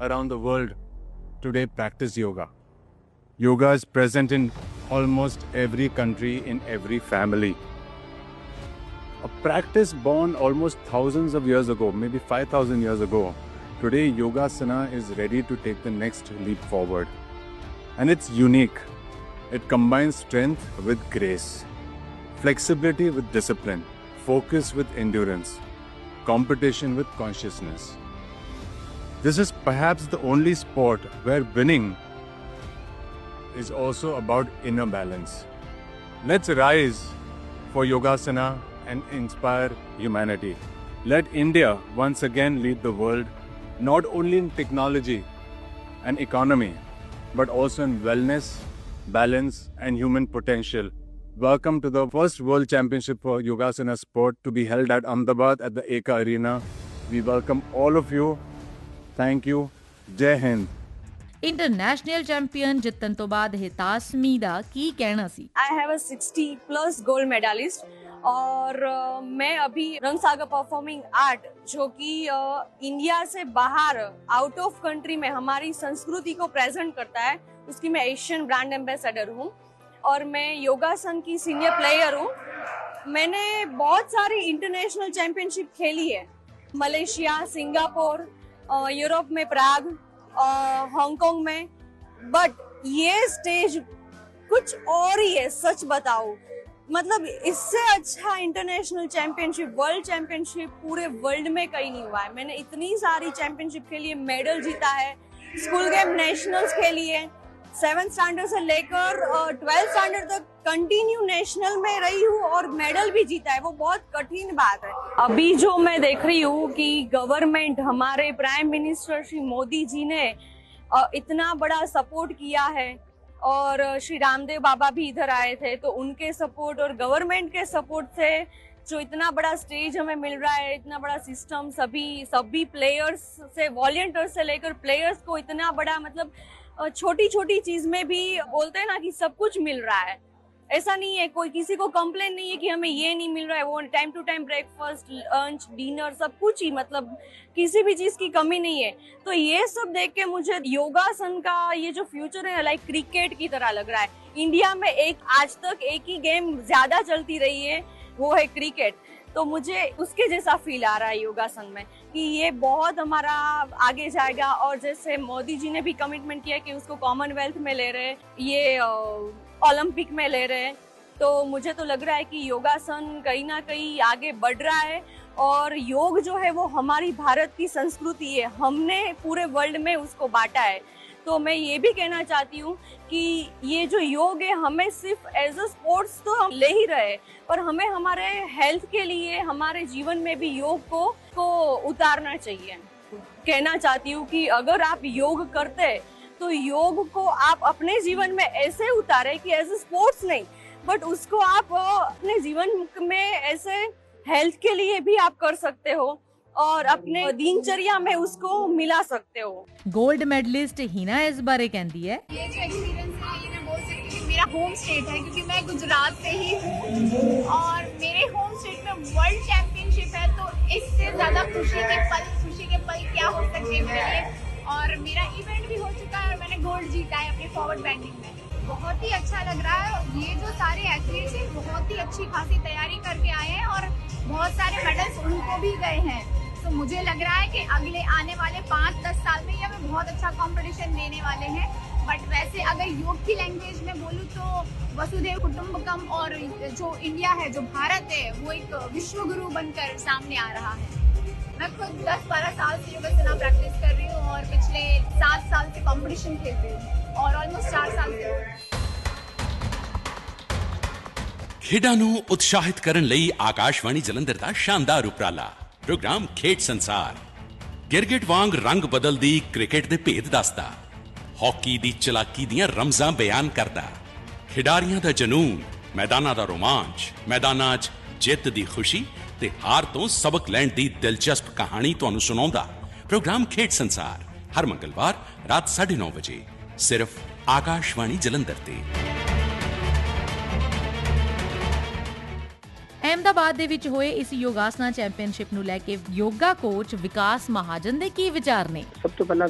around the world today practice yoga. Yoga is present in almost every country, in every family. A practice born almost thousands of years ago, maybe 5,000 years ago. Today, Yogasana is ready to take the next leap forward. And it's unique. It combines strength with grace, flexibility with discipline, focus with endurance, competition with consciousness. This is perhaps the only sport where winning is also about inner balance. Let's rise for Yogasana and inspire humanity. Let India once again lead the world, not only in technology and economy, but also in wellness, balance, and human potential. Welcome to the first World Championship for Yogasana sport to be held at Ahmedabad at the Eka Arena. We welcome all of you. Thank you. Jai Hind. International champion ਜਿੱਤਣ ਤੋਂ ਬਾਅਦ ਹਿਤਾਸਮੀ ਦਾ ਕੀ ਕਹਿਣਾ ਸੀ? I have a 60+ gold medalist और मैं अभी रंग सागर performing art जो कि इंडिया से बाहर आउट ऑफ कंट्री में हमारी संस्कृति को प्रेजेंट करता है, उसकी मैं एशियन ब्रांड एम्बेसडर हूँ और मैं योगासन की सीनियर प्लेयर हूँ। मैंने बहुत सारी इंटरनेशनल चैंपियनशिप खेली है, मलेशिया, सिंगापुर, यूरोप में प्राग, हांगकांग में, बट ये स्टेज कुछ और ही है। सच बताऊं, मतलब इससे अच्छा इंटरनेशनल चैंपियनशिप, वर्ल्ड चैंपियनशिप पूरे वर्ल्ड में कहीं नहीं हुआ है। मैंने इतनी सारी चैंपियनशिप खेली है, मेडल जीता है, स्कूल गेम नेशनल्स खेली है, 7th स्टैंडर्ड से लेकर 12th स्टैंडर्ड तक कंटिन्यू नेशनल में रही हूँ और मेडल भी जीता है। वो बहुत कठिन बात है। अभी जो मैं देख रही हूँ कि गवर्नमेंट, हमारे प्राइम मिनिस्टर श्री मोदी जी ने इतना बड़ा सपोर्ट किया है और श्री रामदेव बाबा भी इधर आए थे, तो उनके सपोर्ट और गवर्नमेंट के सपोर्ट से जो इतना बड़ा स्टेज हमें मिल रहा है, इतना बड़ा सिस्टम, सभी प्लेयर्स से, वॉलंटियर्स से लेकर प्लेयर्स को इतना बड़ा, मतलब छोटी छोटी चीज में भी बोलते हैं ना कि सब कुछ मिल रहा है। ऐसा नहीं है, कोई किसी को कंप्लेन नहीं है कि हमें ये नहीं मिल रहा है। वो time to time breakfast, lunch, dinner सब कुछ ही, मतलब किसी भी चीज की कमी नहीं है। तो ये सब देख के मुझे योगासन का ये जो फ्यूचर है लाइक क्रिकेट की तरह लग रहा है। इंडिया में आज तक एक ही गेम ज्यादा चलती रही है, वो है क्रिकेट। तो मुझे उसके जैसा फील आ रहा है योगासन में कि ये बहुत हमारा आगे जाएगा। और जैसे मोदी जी ने भी कमिटमेंट किया कि उसको कॉमनवेल्थ में ले रहे, ये ओलंपिक में ले रहे हैं, तो मुझे तो लग रहा है कि योगासन कहीं ना कहीं आगे बढ़ रहा है। और योग जो है वो हमारी भारत की संस्कृति है, हमने पूरे वर्ल्ड में उसको बांटा है। तो मैं ये भी कहना चाहती हूँ कि ये जो योग है, हमें सिर्फ एज अ स्पोर्ट्स तो हम ले ही रहे, पर हमें हमारे हेल्थ के लिए, हमारे जीवन में भी योग को उतारना चाहिए। कहना चाहती हूँ कि अगर आप योग करते तो योग को आप अपने जीवन में ऐसे उतारे कि एज अ स्पोर्ट्स नहीं, बट उसको आप अपने जीवन में ऐसे हेल्थ के लिए भी आप कर सकते हो और अपने दिनचर्या में उसको मिला सकते हो। गोल्ड मेडलिस्ट हिना इस बारे कहती है, ये जो एक्सपीरियंस है ये मैं बोल सकती हूँ कि मेरा होम स्टेट है, क्योंकि मैं गुजरात से ही हूँ और मेरे होम स्टेट में वर्ल्ड चैंपियनशिप है। तो इससे ज्यादा खुशी के पल क्या हो सकते हैं मेरे लिए। और मेरा इवेंट भी हो चुका है और मैंने गोल्ड जीता है अपनी फॉरवर्ड बैंडिंग में। बहुत ही अच्छा लग रहा है। ये जो सारे एथलीट्स हैं बहुत ही अच्छी खासी तैयारी करके आए हैं और बहुत सारे मेडल्स उनको भी गए हैं। तो मुझे लग रहा है कि अगले आने वाले 5-10 साल में ये हमें बहुत अच्छा कंपटीशन देने वाले हैं। बट वैसे अगर योग की लैंग्वेज में बोलूँ तो वसुधैव कुटुंबकम, और जो इंडिया है, जो भारत है, वो एक विश्व गुरु बनकर सामने आ रहा है। मैं खुद 10-12 साल से योगासना प्रैक्टिस कर रही हूँ और पिछले 7 साल से कंपटीशन खेल रही हूँ और ऑलमोस्ट 4 साल से। ਖੇਡਾਂ ਨੂੰ ਉਤਸ਼ਾਹਿਤ ਕਰਨ ਲਈ ਆਕਾਸ਼ਵਾਣੀ ਜਲੰਧਰ ਦਾ ਸ਼ਾਨਦਾਰ ਉਪਰਾਲਾ ਪ੍ਰੋਗਰਾਮ ਖੇਡ ਸੰਸਾਰ ਗਿਰਗਿਟ ਵਾਂਗ ਰੰਗ ਬਦਲਦੀ ਕ੍ਰਿਕਟ ਦੇ ਭੇਦ ਦੱਸਦਾ, ਹਾਕੀ ਦੀ ਚਲਾਕੀ ਦੀਆਂ ਰਮਜ਼ਾਂ ਬਿਆਨ ਕਰਦਾ, ਖਿਡਾਰੀਆਂ ਦਾ ਜਨੂਨ, ਮੈਦਾਨਾਂ ਦਾ ਰੋਮਾਂਚ, ਮੈਦਾਨਾਂ 'ਚ ਜਿੱਤ ਦੀ ਖੁਸ਼ੀ ਤੇ ਹਾਰ ਤੋਂ ਸਬਕ ਲੈਣ ਦੀ ਦਿਲਚਸਪ ਕਹਾਣੀ ਤੁਹਾਨੂੰ ਸੁਣਾਉਂਦਾ ਪ੍ਰੋਗਰਾਮ ਖੇਡ ਸੰਸਾਰ ਹਰ ਮੰਗਲਵਾਰ ਰਾਤ 9:30 ਵਜੇ ਸਿਰਫ ਆਕਾਸ਼ਵਾਣੀ ਜਲੰਧਰ ਤੇ। ਅਹਿਮਦਾਬਾਦ ਦੇ ਵਿੱਚ ਹੋਏ ਇਸ ਯੋਗਾਸਨਾ ਚੈਂਪੀਅਨਸ਼ਿਪ ਨੂੰ ਲੈ ਕੇ ਯੋਗਾ ਕੋਚ ਵਿਕਾਸ ਮਹਾਜਨ ਦੇ ਕੀ ਵਿਚਾਰ ਨੇ? ਸਭ ਤੋਂ ਪਹਿਲਾਂ